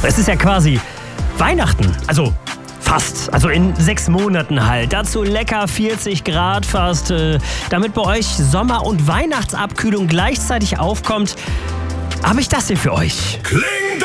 Es ist ja quasi Weihnachten, also fast, also in 6 Monaten halt. Dazu lecker 40 Grad fast. Damit bei euch Sommer- und Weihnachtsabkühlung gleichzeitig aufkommt, habe ich das hier für euch. Klingel!